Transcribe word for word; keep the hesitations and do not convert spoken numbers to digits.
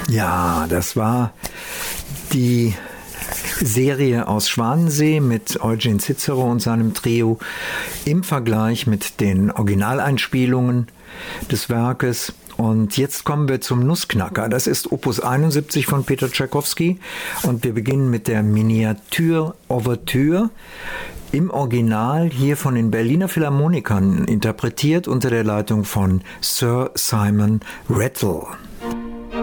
Ja, das war die Serie aus Schwanensee mit Eugen Cicero und seinem Trio im Vergleich mit den Originaleinspielungen des Werkes. Und jetzt kommen wir zum Nussknacker. Das ist Opus einundsiebzig von Peter Tschaikowski und wir beginnen mit der Miniatur-Ouvertüre. Im Original hier von den Berliner Philharmonikern interpretiert unter der Leitung von Sir Simon Rattle.